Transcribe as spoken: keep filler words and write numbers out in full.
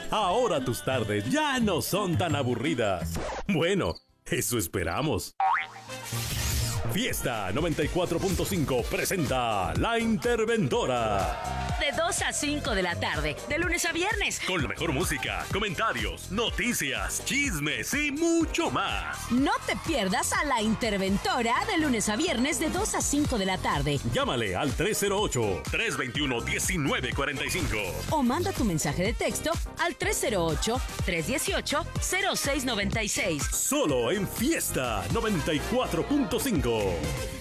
Ahora tus tardes ya no son tan aburridas. Bueno, eso esperamos. Fiesta noventa y cuatro punto cinco presenta La Interventora. De dos a cinco de la tarde, de lunes a viernes. Con la mejor música, comentarios, noticias, chismes y mucho más. No te pierdas a La Interventora de lunes a viernes de dos a cinco de la tarde. Llámale al tres cero ocho, tres dos uno, uno nueve cuatro cinco. O manda tu mensaje de texto al tres cero ocho, tres uno ocho, cero seis nueve seis. Solo en Fiesta noventa y cuatro punto cinco.